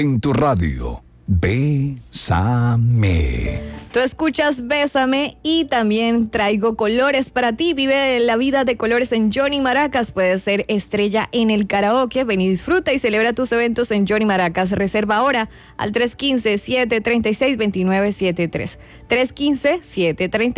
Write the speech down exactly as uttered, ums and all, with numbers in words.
en tu radio. Bésame. Tú escuchas Bésame y también traigo colores para ti. Vive la vida de colores en Johnny Maracas. Puedes ser estrella en el karaoke. Ven y disfruta y celebra tus eventos en Johnny Maracas. Reserva ahora al tres uno cinco, siete tres seis, dos nueve siete tres. tres uno cinco, siete tres seis